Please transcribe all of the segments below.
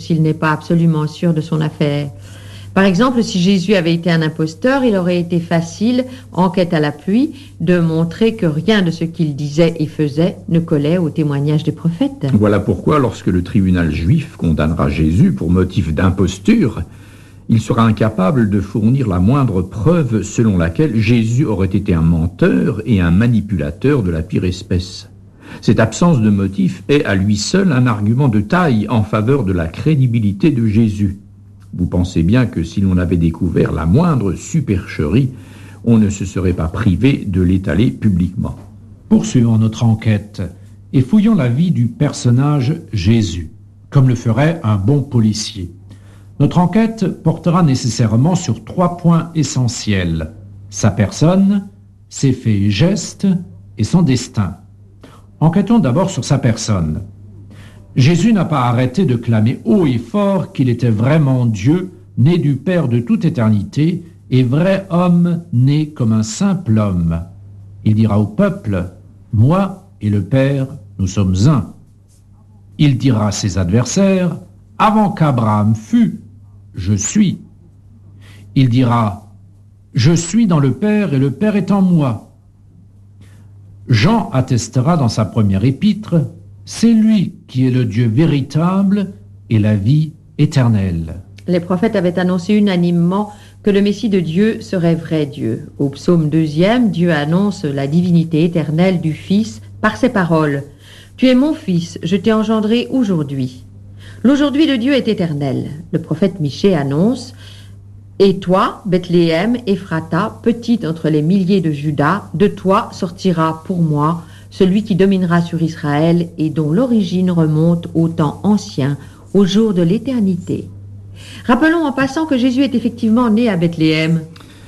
s'il n'est pas absolument sûr de son affaire. Par exemple, si Jésus avait été un imposteur, il aurait été facile, enquête à l'appui, de montrer que rien de ce qu'il disait et faisait ne collait au témoignage des prophètes. Voilà pourquoi, lorsque le tribunal juif condamnera Jésus pour motif d'imposture, il sera incapable de fournir la moindre preuve selon laquelle Jésus aurait été un menteur et un manipulateur de la pire espèce. Cette absence de motif est à lui seul un argument de taille en faveur de la crédibilité de Jésus. Vous pensez bien que si l'on avait découvert la moindre supercherie, on ne se serait pas privé de l'étaler publiquement. Poursuivons notre enquête et fouillons la vie du personnage Jésus, comme le ferait un bon policier. Notre enquête portera nécessairement sur 3 points essentiels: sa personne, ses faits et gestes et son destin. Enquêtons d'abord sur sa personne. Jésus n'a pas arrêté de clamer haut et fort qu'il était vraiment Dieu, né du Père de toute éternité, et vrai homme né comme un simple homme. Il dira au peuple: « Moi et le Père, nous sommes un ». Il dira à ses adversaires: « Avant qu'Abraham fût, je suis ». Il dira: « Je suis dans le Père et le Père est en moi ». Jean attestera dans sa première épître: « C'est lui qui est le Dieu véritable et la vie éternelle ». Les prophètes avaient annoncé unanimement que le Messie de Dieu serait vrai Dieu. Au psaume 2e, Dieu annonce la divinité éternelle du Fils par ces paroles: « Tu es mon Fils, je t'ai engendré aujourd'hui ». L'aujourd'hui de Dieu est éternel. Le prophète Michée annonce: « Et toi, Bethléem, Ephrata, petite entre les milliers de Juda, de toi sortira pour moi celui qui dominera sur Israël et dont l'origine remonte au temps ancien, au jour de l'éternité. » Rappelons en passant que Jésus est effectivement né à Bethléem.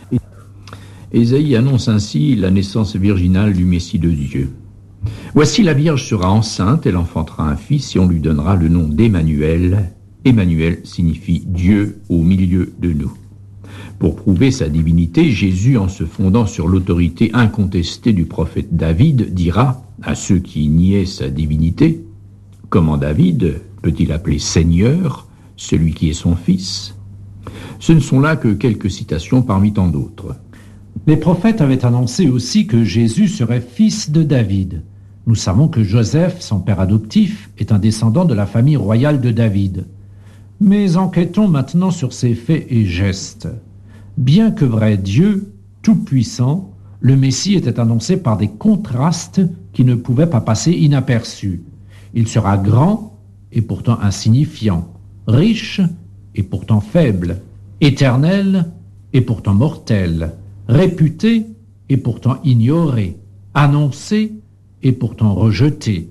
Ésaïe annonce ainsi la naissance virginale du Messie de Dieu. « Voici la Vierge sera enceinte, elle enfantera un fils et on lui donnera le nom d'Emmanuel. Emmanuel signifie Dieu au milieu de nous. » Pour prouver sa divinité, Jésus, en se fondant sur l'autorité incontestée du prophète David, dira à ceux qui niaient sa divinité: « Comment David peut-il appeler Seigneur celui qui est son fils ?» Ce ne sont là que quelques citations parmi tant d'autres. Les prophètes avaient annoncé aussi que Jésus serait fils de David. Nous savons que Joseph, son père adoptif, est un descendant de la famille royale de David. Mais enquêtons maintenant sur ses faits et gestes. Bien que vrai Dieu, tout-puissant, le Messie était annoncé par des contrastes qui ne pouvaient pas passer inaperçus. Il sera grand et pourtant insignifiant, riche et pourtant faible, éternel et pourtant mortel, réputé et pourtant ignoré, annoncé et pourtant rejeté.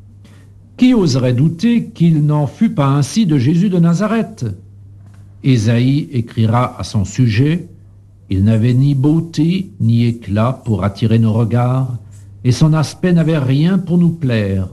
Qui oserait douter qu'il n'en fût pas ainsi de Jésus de Nazareth ? Ésaïe écrira à son sujet: « Il n'avait ni beauté ni éclat pour attirer nos regards, et son aspect n'avait rien pour nous plaire.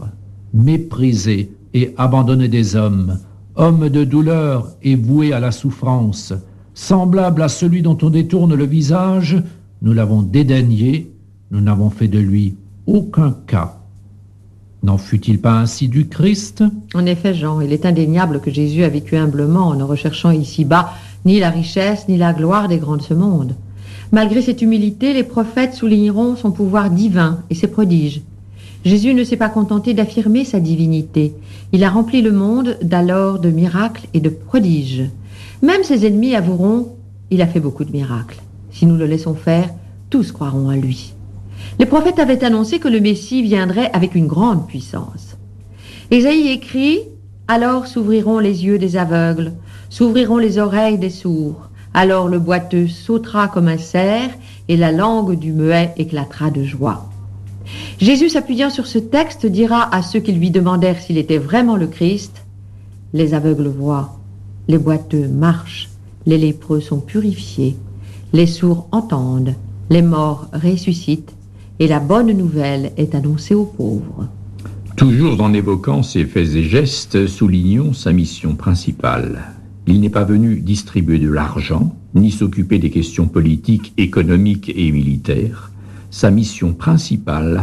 Méprisé et abandonné des hommes, homme de douleur et voué à la souffrance, semblable à celui dont on détourne le visage, nous l'avons dédaigné, nous n'avons fait de lui aucun cas. » N'en fut-il pas ainsi du Christ ? En effet, Jean, il est indéniable que Jésus a vécu humblement en ne recherchant ici-bas ni la richesse ni la gloire des grands de ce monde. Malgré cette humilité, les prophètes souligneront son pouvoir divin et ses prodiges. Jésus ne s'est pas contenté d'affirmer sa divinité. Il a rempli le monde d'alors de miracles et de prodiges. Même ses ennemis avoueront: il a fait beaucoup de miracles. Si nous le laissons faire, tous croiront à lui. Les prophètes avaient annoncé que le Messie viendrait avec une grande puissance. Ésaïe écrit: « Alors s'ouvriront les yeux des aveugles, s'ouvriront les oreilles des sourds. Alors le boiteux sautera comme un cerf et la langue du muet éclatera de joie. » Jésus, s'appuyant sur ce texte, dira à ceux qui lui demandèrent s'il était vraiment le Christ: « Les aveugles voient, les boiteux marchent, les lépreux sont purifiés, les sourds entendent, les morts ressuscitent, et la bonne nouvelle est annoncée aux pauvres. » Toujours en évoquant ses faits et gestes, soulignons sa mission principale. Il n'est pas venu distribuer de l'argent, ni s'occuper des questions politiques, économiques et militaires. Sa mission principale,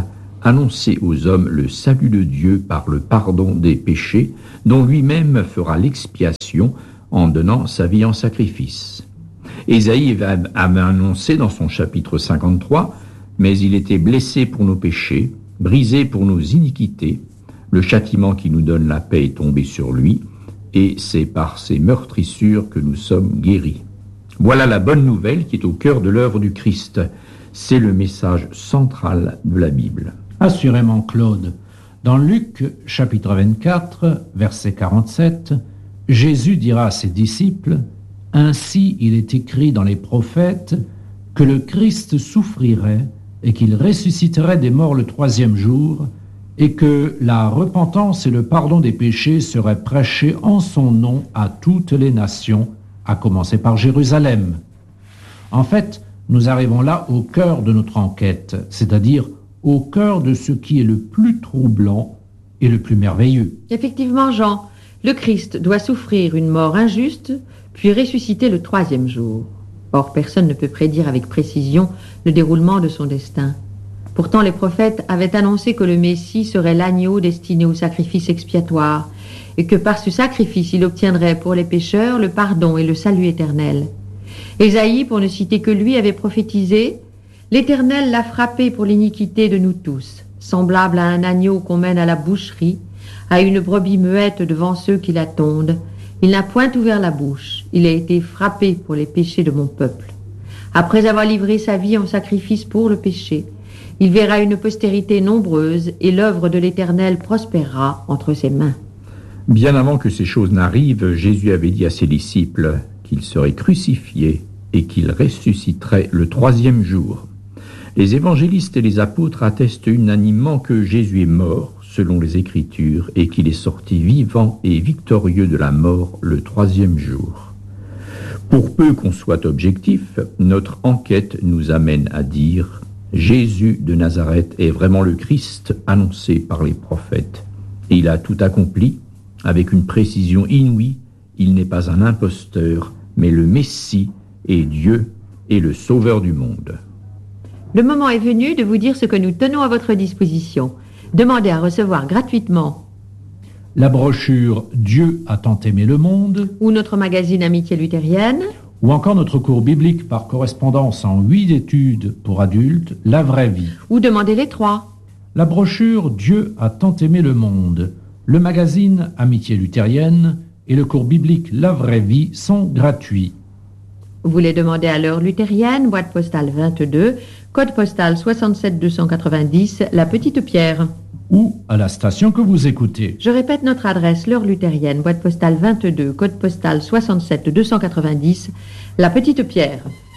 annoncer aux hommes le salut de Dieu par le pardon des péchés, dont lui-même fera l'expiation en donnant sa vie en sacrifice. Ésaïe avait annoncé dans son chapitre 53, « Mais il était blessé pour nos péchés, brisé pour nos iniquités, le châtiment qui nous donne la paix est tombé sur lui, et c'est par ses meurtrissures que nous sommes guéris. » Voilà la bonne nouvelle qui est au cœur de l'œuvre du Christ. C'est le message central de la Bible. Assurément, Claude. Dans Luc, chapitre 24, verset 47, Jésus dira à ses disciples, « Ainsi il est écrit dans les prophètes que le Christ souffrirait et qu'il ressusciterait des morts le 3e jour, et que la repentance et le pardon des péchés seraient prêchés en son nom à toutes les nations, à commencer par Jérusalem. » En fait, nous arrivons là au cœur de notre enquête, c'est-à-dire au cœur de ce qui est le plus troublant et le plus merveilleux. Effectivement, Jean, le Christ doit souffrir une mort injuste, puis ressusciter le 3e jour. Or, personne ne peut prédire avec précision le déroulement de son destin. Pourtant, les prophètes avaient annoncé que le Messie serait l'agneau destiné au sacrifice expiatoire, et que par ce sacrifice, il obtiendrait pour les pécheurs le pardon et le salut éternel. Ésaïe, pour ne citer que lui, avait prophétisé « L'Éternel l'a frappé pour l'iniquité de nous tous, semblable à un agneau qu'on mène à la boucherie, à une brebis muette devant ceux qui la tondent. Il n'a point ouvert la bouche, il a été frappé pour les péchés de mon peuple. Après avoir livré sa vie en sacrifice pour le péché, il verra une postérité nombreuse et l'œuvre de l'Éternel prospérera entre ses mains. » Bien avant que ces choses n'arrivent, Jésus avait dit à ses disciples qu'il serait crucifié et qu'il ressusciterait le 3e jour. Les évangélistes et les apôtres attestent unanimement que Jésus est mort, selon les Écritures, et qu'il est sorti vivant et victorieux de la mort le 3e jour. Pour peu qu'on soit objectif, notre enquête nous amène à dire « Jésus de Nazareth est vraiment le Christ annoncé par les prophètes. Et il a tout accompli avec une précision inouïe. Il n'est pas un imposteur, mais le Messie et Dieu et le Sauveur du monde. » Le moment est venu de vous dire ce que nous tenons à votre disposition. Demandez à recevoir gratuitement la brochure « Dieu a tant aimé le monde » ou notre magazine Amitié luthérienne, ou encore notre cours biblique par correspondance en 8 études pour adultes, La vraie vie. ou demandez les 3. La brochure « Dieu a tant aimé le monde », le magazine Amitié luthérienne et le cours biblique La vraie vie sont gratuits. Vous les demandez à l'heure luthérienne, boîte postale 22, code postal 67 290, La Petite Pierre. Ou à la station que vous écoutez. Je répète notre adresse, l'heure luthérienne, boîte postale 22, code postal 67 290, La Petite Pierre.